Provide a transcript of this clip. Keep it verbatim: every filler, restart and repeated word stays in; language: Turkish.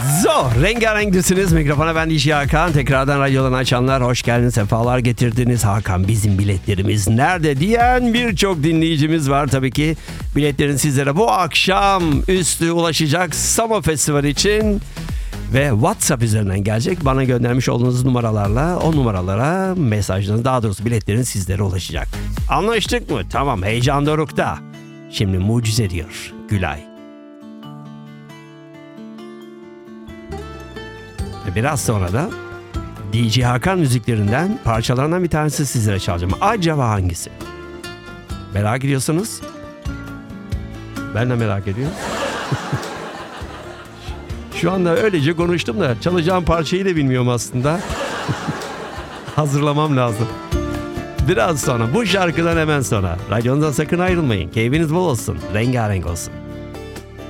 Zo, rengarenksiniz. Mikrofona ben D J Hakan. Tekrardan radyodan açanlar hoş geldiniz, sefalar getirdiniz. Hakan, bizim biletlerimiz nerede diyen birçok dinleyicimiz var tabii ki. Biletlerin sizlere bu akşam üstü ulaşacak Samo Festivali için ve WhatsApp üzerinden gelecek. Bana göndermiş olduğunuz numaralarla o numaralara mesajlarınız, daha doğrusu biletlerin sizlere ulaşacak. Anlaştık mı? Tamam, heyecan dorukta. Şimdi mucize diyor Gülay. Biraz sonra da D J Hakan müziklerinden parçalarından bir tanesi sizlere çalacağım. Acaba hangisi? Merak ediyorsunuz? Ben de merak ediyorum. Şu anda öylece konuştum da çalacağım parçayı da bilmiyorum aslında. Hazırlamam lazım. Biraz sonra, bu şarkıdan hemen sonra. Radyonuzdan sakın ayrılmayın. Keyfiniz bol olsun. Rengarenk olsun.